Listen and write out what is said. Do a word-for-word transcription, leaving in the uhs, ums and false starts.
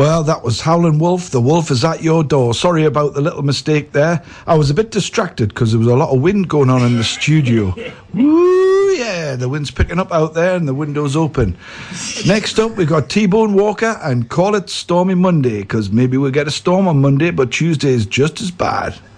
Well, that was Howlin' Wolf. The wolf is at your door. Sorry about the little mistake there. I was a bit distracted because there was a lot of wind going on in the studio. Woo, yeah, the wind's picking up out there and the window's open. Next up, we got T-Bone Walker and Call It Stormy Monday, because maybe we'll get a storm on Monday, but Tuesday is just as bad.